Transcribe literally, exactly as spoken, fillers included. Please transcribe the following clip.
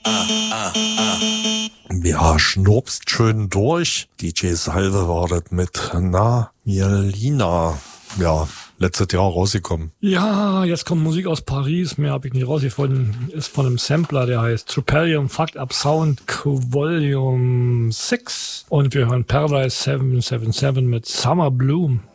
Ja, schnurpst schön durch. D J Salve war das mit Na Mielina. Ja, letztes Jahr rausgekommen. Ja, jetzt kommt Musik aus Paris. Mehr habe ich nicht rausgefunden. Ist von einem Sampler, der heißt Truparium Fucked Up Sound Volume sechs. Und wir hören Paradise sieben sieben sieben mit Summer Bloom.